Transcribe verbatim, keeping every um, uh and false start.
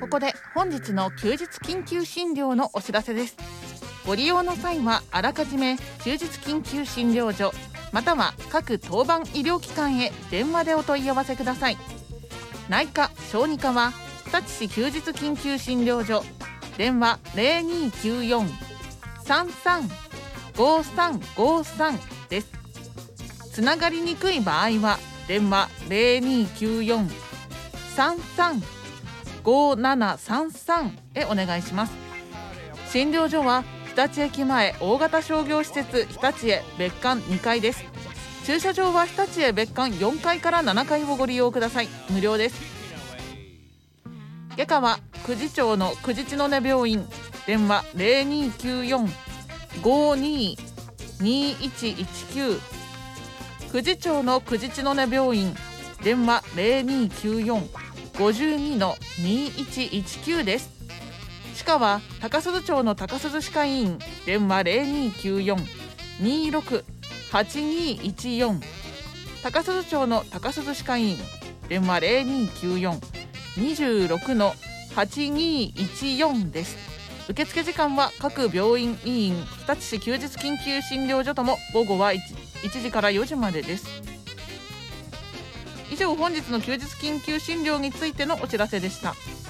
ここで本日の休日緊急診療のお知らせです。ご利用の際はあらかじめ休日緊急診療所または各当番医療機関へ電話でお問い合わせください。内科・小児科は日立市休日緊急診療所、電話 ゼロにきゅうよん さんさん ごさんごさん です。つながりにくい場合は電話 ゼロにきゅうよん さんさん ごななさんさん へお願いします。診療所は日立駅前大型商業施設日立へ別館にかいです。駐車場は日立へ別館よんかいからななかいをご利用ください。無料です。外科は久慈町の久慈千野根病院、電話 ゼロにきゅうよん ごににいちいちきゅう 久慈町の久慈千野根病院、電話 ゼロにきゅうよん ごにのにいちいちきゅう です。歯科は高鈴町の高鈴歯科医院、電話 ゼロにきゅうよん にろく はちにいちよん 高鈴町の高鈴歯科医院、電話 ゼロにきゅうよん にろくのはちにいちよん です。受付時間は各病院医院日立市休日緊急診療所とも午後は 1, いちじからよじまでです。以上、本日の休日緊急診療についてのお知らせでした。